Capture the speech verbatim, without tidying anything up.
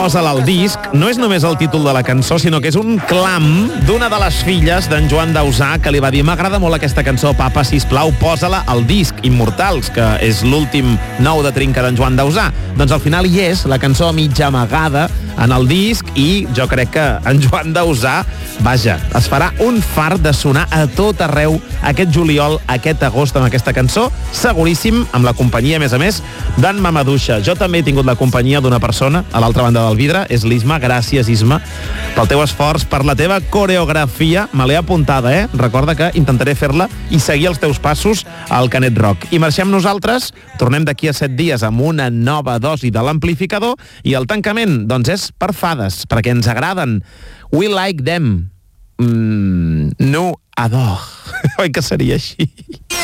Posa'l al disc no és només el títol de la cançó, sinó que és un clam d'una de les filles d'en Joan Dausà, que li va dir: m'agrada molt aquesta cançó, papa, sisplau, posa-la al disc Immortals, que és l'últim nou de Trinca d'en Joan Dausà. Doncs al final hi és, la cançó mitja amagada en el disc, i jo crec que en Joan Dausà, vaja, es farà un fart de sonar a tot arreu aquest juliol, aquest agost amb aquesta cançó, seguríssim, amb la companyia, a més a més, d'en Mamaduixa. Jo també he tingut la companyia d'una persona a l'altra banda del vidre, és l'Isma. Gràcies, Isma, pel teu esforç, per la teva coreografia. Me l'he apuntada, eh? Recorda que intentaré fer-la i seguir els teus passos al Canet Rock. I marxem nosaltres, tornem d'aquí a set dies amb una nova dosi de l'amplificador, i el tancament, doncs, és per fades, perquè ens agraden. We like them. Mm, no adore. Oi que seria així?